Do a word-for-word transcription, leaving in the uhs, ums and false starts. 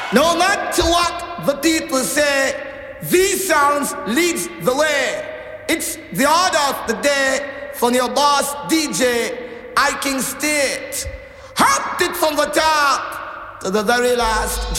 No matter what the people say, these sounds leads the way. It's the order of the day from your boss D J, I King State. Hopped it from the top to the very last.